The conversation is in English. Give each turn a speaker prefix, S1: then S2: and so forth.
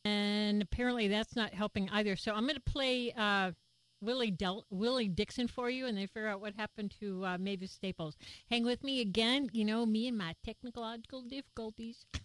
S1: And apparently that's not helping either. So I'm going to play Willie Dixon for you, and then figure out what happened to Mavis Staples. Hang with me again. You know, me and my technological difficulties.